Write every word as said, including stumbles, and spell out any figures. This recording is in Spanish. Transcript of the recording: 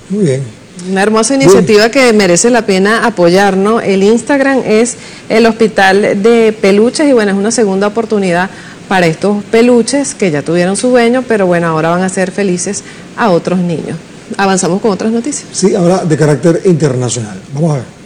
Muy bien. Una hermosa iniciativa bien, que merece la pena apoyar, ¿no? El Instagram es el Hospital de Peluches y bueno, es una segunda oportunidad para estos peluches que ya tuvieron su dueño, pero bueno, ahora van a ser felices a otros niños. Avanzamos con otras noticias. Sí, ahora de carácter internacional. Vamos a ver.